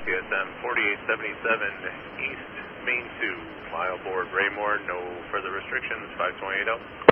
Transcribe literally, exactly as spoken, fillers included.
S M forty-eight seventy-seven East Main two. Fly aboard Raymore, no further restrictions, five twenty-eight out.